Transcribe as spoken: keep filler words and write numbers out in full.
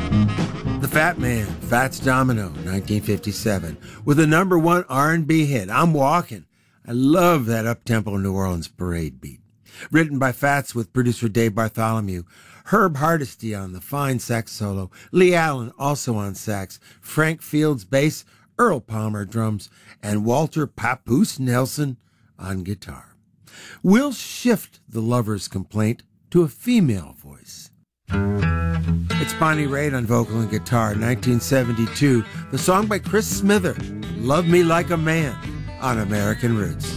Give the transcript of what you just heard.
The Fat Man, Fats Domino, nineteen fifty-seven, with a number one R and B hit, I'm Walking. I love that up-tempo New Orleans parade beat. Written by Fats with producer Dave Bartholomew, Herb Hardesty on the fine sax solo, Lee Allen also on sax, Frank Fields bass, Earl Palmer drums, and Walter Papoose Nelson on guitar. We'll shift the lover's complaint to a female voice. It's Bonnie Raitt on vocal and guitar, nineteen seventy-two. The song by Chris Smither, Love Me Like a Man, on American Roots.